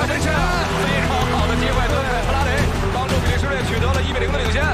门前，非常好的机会，对，布拉雷帮助比利时队取得了1-0的领先。